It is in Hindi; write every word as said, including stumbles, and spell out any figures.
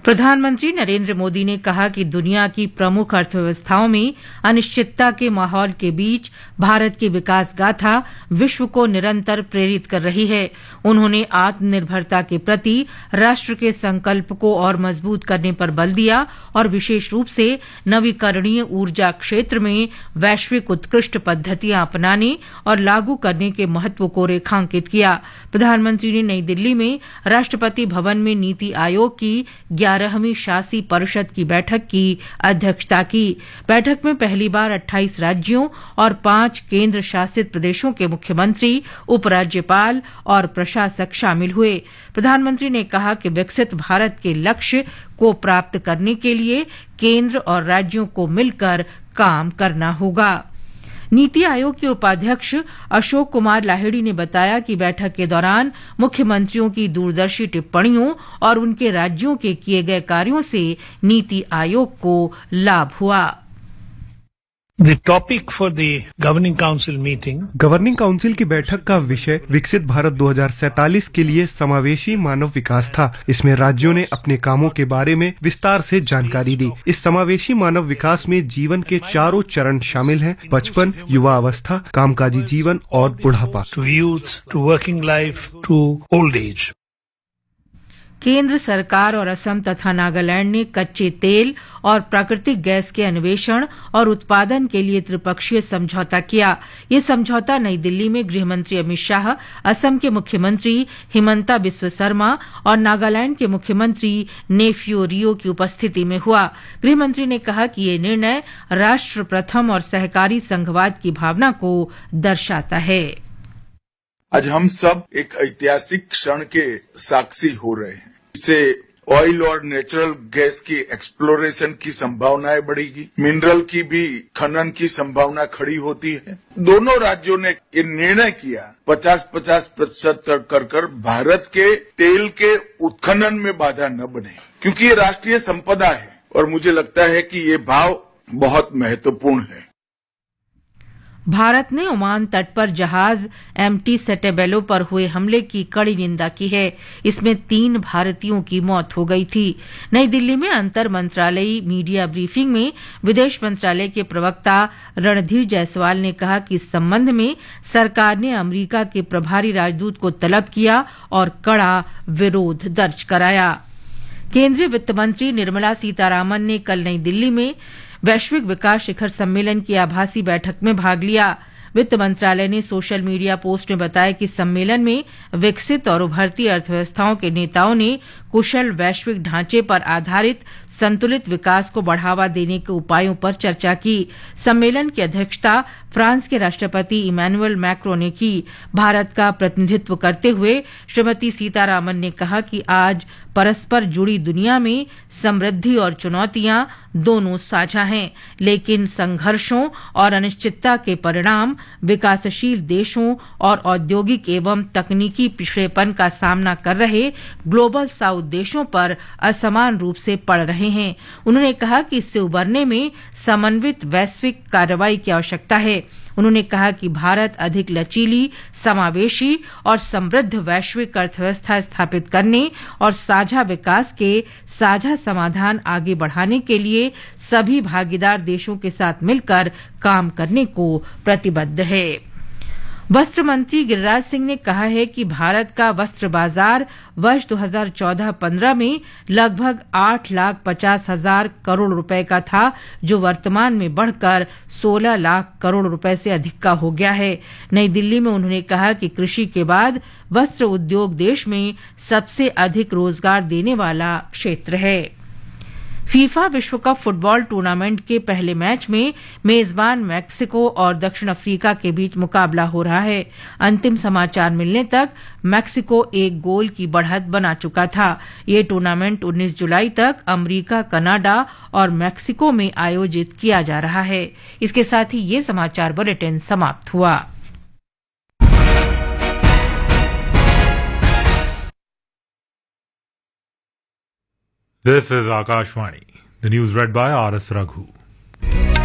प्रधानमंत्री नरेंद्र मोदी ने कहा कि दुनिया की प्रमुख अर्थव्यवस्थाओं में अनिश्चितता के माहौल के बीच भारत की विकास गाथा विश्व को निरंतर प्रेरित कर रही है। उन्होंने आत्मनिर्भरता के प्रति राष्ट्र के संकल्प को और मजबूत करने पर बल दिया और विशेष रूप से नवीकरणीय ऊर्जा क्षेत्र में वैश्विक उत्कृष्ट पद्धतियां अपनाने और लागू करने के महत्व को रेखांकित किया। प्रधानमंत्री ने नई दिल्ली में राष्ट्रपति भवन में नीति आयोग की ग्यारहवीं शासी परिषद की बैठक की अध्यक्षता की। बैठक में पहली बार अट्ठाईस राज्यों और पांच केंद्र शासित प्रदेशों के मुख्यमंत्री, उपराज्यपाल और प्रशासक शामिल हुए। प्रधानमंत्री ने कहा कि विकसित भारत के लक्ष्य को प्राप्त करने के लिए केंद्र और राज्यों को मिलकर काम करना होगा। नीति आयोग के उपाध्यक्ष अशोक कुमार लाहिड़ी ने बताया कि बैठक के दौरान मुख्यमंत्रियों की दूरदर्शी टिप्पणियों और उनके राज्यों के किए गए कार्यों से नीति आयोग को लाभ हुआ। The topic for the Governing Council meeting governing council की बैठक का विषय विकसित भारत दो हज़ार सैंतालीस के लिए समावेशी मानव विकास था। इसमें राज्यों ने अपने कामों के बारे में विस्तार से जानकारी दी। इस समावेशी मानव विकास में जीवन के चारों चरण शामिल हैं: बचपन, युवा अवस्था, कामकाजी जीवन और बुढ़ापा। to youth, to working life, to old age. केंद्र सरकार और असम तथा नागालैंड ने कच्चे तेल और प्राकृतिक गैस के अन्वेषण और उत्पादन के लिए त्रिपक्षीय समझौता किया। ये समझौता नई दिल्ली में गृहमंत्री अमित शाह, असम के मुख्यमंत्री हिमंता बिस्वा शर्मा और नागालैंड के मुख्यमंत्री नेफ्यू रियो की उपस्थिति में हुआ। गृहमंत्री ने कहा कि ये निर्णय राष्ट्र प्रथम और सहकारी संघवाद की भावना को दर्शाता है। आज हम सब एक ऐतिहासिक क्षण के साक्षी हो रहे हैं। इससे ऑयल और नेचुरल गैस की एक्सप्लोरेशन की संभावनाएं बढ़ेगी, मिनरल की भी खनन की संभावना खड़ी होती है। दोनों राज्यों ने ये निर्णय किया पचास पचास प्रतिशत कर कर भारत के तेल के उत्खनन में बाधा न बने, क्योंकि ये राष्ट्रीय संपदा है और मुझे लगता है कि ये भाव बहुत महत्वपूर्ण है। भारत ने ओमान तट पर जहाज एमटी सेटेबेलो पर हुए हमले की कड़ी निंदा की है। इसमें तीन भारतीयों की मौत हो गई थी। नई दिल्ली में अंतर मंत्रालयी मीडिया ब्रीफिंग में विदेश मंत्रालय के प्रवक्ता रणधीर जायसवाल ने कहा कि इस संबंध में सरकार ने अमेरिका के प्रभारी राजदूत को तलब किया और कड़ा विरोध दर्ज कराया। केंद्रीय वित्त मंत्री निर्मला सीतारामन ने कल नई दिल्ली में वैश्विक विकास शिखर सम्मेलन की आभासी बैठक में भाग लिया। वित्त मंत्रालय ने सोशल मीडिया पोस्ट में बताया कि सम्मेलन में विकसित और उभरती अर्थव्यवस्थाओं के नेताओं ने कुशल वैश्विक ढांचे पर आधारित संतुलित विकास को बढ़ावा देने के उपायों पर चर्चा की। सम्मेलन की अध्यक्षता फ्रांस के राष्ट्रपति इमैनुअल मैक्रो ने की। भारत का प्रतिनिधित्व करते हुए श्रीमती सीतारामन ने कहा कि आज परस्पर जुड़ी दुनिया में समृद्धि और चुनौतियां दोनों साझा हैं, लेकिन संघर्षों और अनिश्चितता के परिणाम विकासशील देशों और औद्योगिक एवं तकनीकी पिछड़ेपन का सामना कर रहे ग्लोबल साउथ देशों पर असमान रूप से पड़ रहे हैं। उन्होंने कहा कि इससे उबरने में समन्वित वैश्विक कार्रवाई की आवश्यकता है। उन्होंने कहा कि भारत अधिक लचीली, समावेशी और समृद्ध वैश्विक अर्थव्यवस्था स्थापित करने और साझा विकास के साझा समाधान आगे बढ़ाने के लिए सभी भागीदार देशों के साथ मिलकर काम करने को प्रतिबद्ध है। वस्त्र मंत्री गिरिराज सिंह ने कहा है कि भारत का वस्त्र बाजार वर्ष दो हज़ार चौदह पंद्रह में लगभग आठ लाख पचास हजार करोड़ रुपए का था, जो वर्तमान में बढ़कर सोलह लाख करोड़ रुपए से अधिक का हो गया है। नई दिल्ली में उन्होंने कहा कि कृषि के बाद वस्त्र उद्योग देश में सबसे अधिक रोजगार देने वाला क्षेत्र है। फीफा विश्व कप फुटबॉल टूर्नामेंट के पहले मैच में मेजबान मैक्सिको और दक्षिण अफ्रीका के बीच मुकाबला हो रहा है। अंतिम समाचार मिलने तक मैक्सिको एक गोल की बढ़त बना चुका था। ये टूर्नामेंट उन्नीस जुलाई तक अमेरिका, कनाडा और मैक्सिको में आयोजित किया जा रहा है। इसके साथ ही ये समाचार बुलेटिन समाप्त हुआ। This is Akashvani. The news read by R S Raghu.